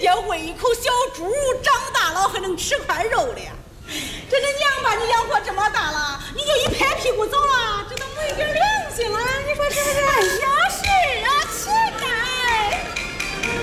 先喂一口小猪，长大了还能吃块肉了呀。